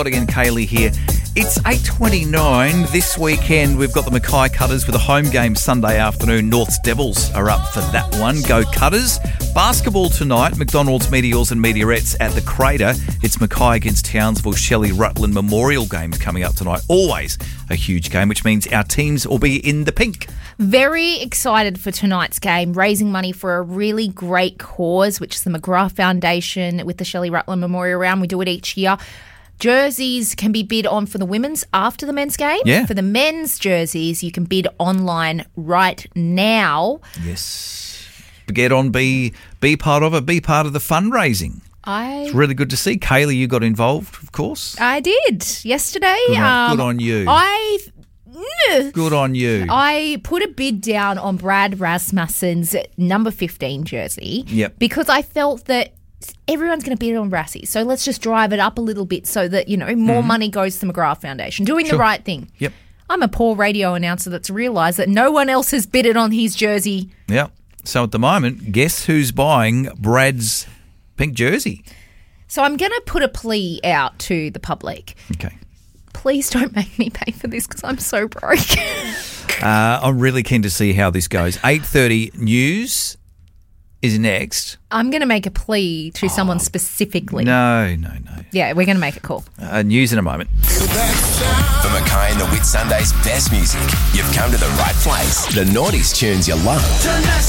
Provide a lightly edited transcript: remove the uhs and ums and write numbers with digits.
Again, Kaylee here. It's 8:29. This weekend, we've got the Mackay Cutters with a home game Sunday afternoon. North's Devils are up for that one. Go Cutters. Basketball tonight, McDonald's Meteors and Meteorettes at the Crater. It's Mackay against Townsville. Shelley Rutland Memorial Games coming up tonight. Always a huge game, which means our teams will be in the pink. Very excited for tonight's game, raising money for a really great cause, which is the McGrath Foundation with the Shelley Rutland Memorial Round. We do it each year. Jerseys can be bid on for the women's after the men's game. Yeah. For the men's jerseys, you can bid online right now. Yes. Get on, be part of it, be part of the fundraising. It's really good to see. Kaylee, you got involved, of course. I did yesterday. Good on you. Good on you. I put a bid down on Brad Rasmussen's number 15 jersey. Yep. Because I felt that everyone's going to bid on Rassy. So let's just drive it up a little bit so that, more money goes to the McGrath Foundation. Doing the right thing. Yep. I'm a poor radio announcer that's realised that no one else has bidded on his jersey. Yep. So at the moment, guess who's buying Brad's pink jersey? So I'm going to put a plea out to the public. Okay. Please don't make me pay for this because I'm so broke. I'm really keen to see how this goes. 8:30 news is next. I'm going to make a plea to someone specifically. No. Yeah, we're going to make it cool. News in a moment. For Mackay and the Whit Sunday's best music, you've come to the right place. The Naughties tunes you love.